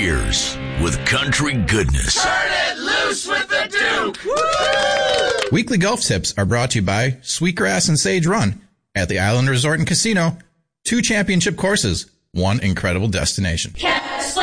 years with country goodness. Turn it loose with the Duke! Woo! Weekly golf tips are brought to you by Sweetgrass and Sage Run at the Island Resort and Casino. 2 championship courses, 1 incredible destination. Kessler